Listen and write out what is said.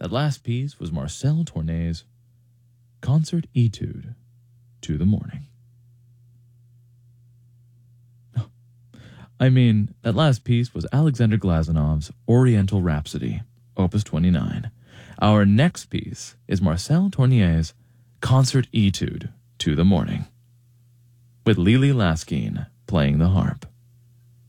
That last piece was Marcel Tournay's Concert Etude to the Morning. That last piece was Alexander Glazanov's Oriental Rhapsody, Opus 29. Our next piece is Marcel Tournay's Concert Etude to the Morning, with Lili Laskin playing the harp.